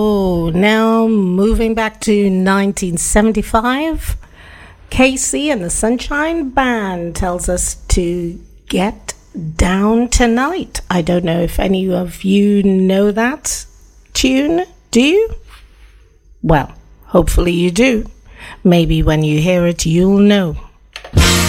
Oh, now moving back to 1975, Casey and the Sunshine Band tells us to get down tonight. I don't know if any of you know that tune. Do you? Well, hopefully you do. Maybe when you hear it, you'll know.